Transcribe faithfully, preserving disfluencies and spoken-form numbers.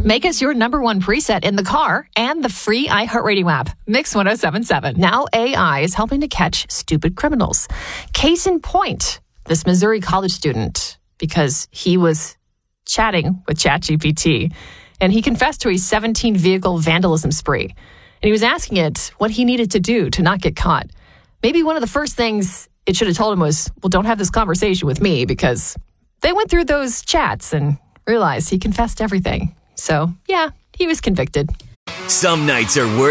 Make us your number one preset in the car and the free iHeartRadio app. Mix one oh seven point seven. Now A I is helping to catch stupid criminals. Case in point, this Missouri college student, because he was chatting with ChatGPT, and he confessed to a seventeen vehicle vandalism spree. And he was asking it what he needed to do to not get caught. Maybe one of the first things it should have told him was, well, don't have this conversation with me, because they went through those chats and realized he confessed everything. So, yeah, he was convicted. Some nights are worth